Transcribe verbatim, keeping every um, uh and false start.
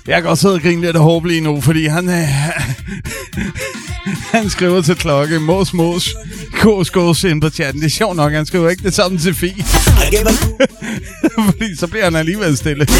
Jeg kan godt sidde og grine lidt af Håb lige nu, fordi han, øh, han skriver til Klokke, mos, mos, gås, gås ind på chatten. Det er sjovt nok, han skriver ikke det samme til Fie. Fordi så bliver han alligevel stille.